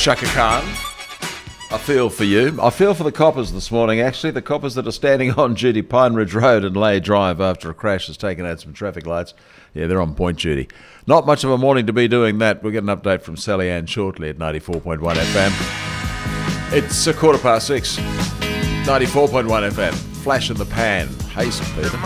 Shaka Khan. I feel for you. I feel for the coppers this morning, actually. The coppers that are standing on duty, Pine Ridge Road and Lay Drive, after a crash has taken out some traffic lights. Yeah, they're on point duty. Not much of a morning to be doing that. We'll get an update from Sally Ann shortly at 94.1 FM. It's 6:15. 94.1 FM. Flash in the pan. Hey, St. Peter.